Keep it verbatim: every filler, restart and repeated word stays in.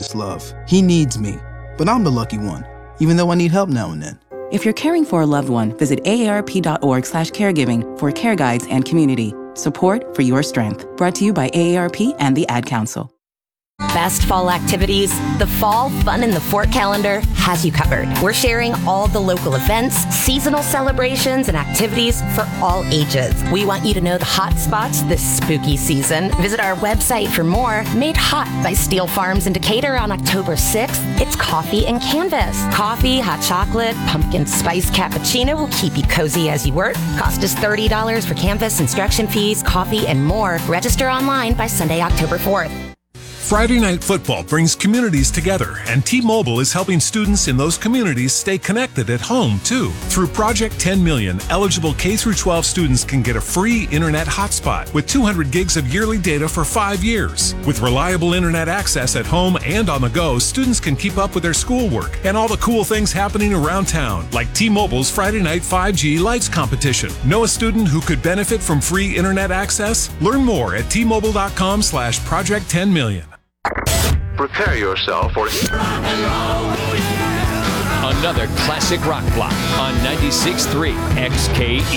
first love. He needs me, but I'm the lucky one, even though I need help now and then. If you're caring for a loved one, visit A A R P dot org slash caregiving for care guides and community. Support for your strength. Brought to you by A A R P and the Ad Council. Best fall activities? The Fall Fun in the Fort calendar has you covered. We're sharing all the local events, seasonal celebrations, and activities for all ages. We want you to know the hot spots this spooky season. Visit our website for more. Made hot by Steel Farms in Decatur on October sixth, it's coffee and canvas. Coffee, hot chocolate, pumpkin spice cappuccino will keep you cozy as you work. Cost is thirty dollars for canvas, instruction fees, coffee, and more. Register online by Sunday, October fourth. Friday Night Football brings communities together, and T-Mobile is helping students in those communities stay connected at home, too. Through Project ten million, eligible K through twelve students can get a free internet hotspot with two hundred gigs of yearly data for five years. With reliable internet access at home and on the go, students can keep up with their schoolwork and all the cool things happening around town, like T-Mobile's Friday Night five G Lights competition. Know a student who could benefit from free internet access? Learn more at T-Mobile.com slash Project 10 million. Prepare yourself for another classic rock block on ninety-six point three X K E.